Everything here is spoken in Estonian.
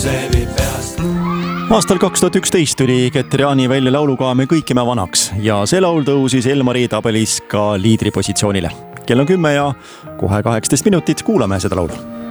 see viib peast. Aastal 2011 tuli Ketriani välja lauluga Me kõik jääme vanaks ja see laul tõusis Elmari tabelis ka liidripositsioonile. Kell on 10 ja kohe 18 minutit kuulame seda laulu.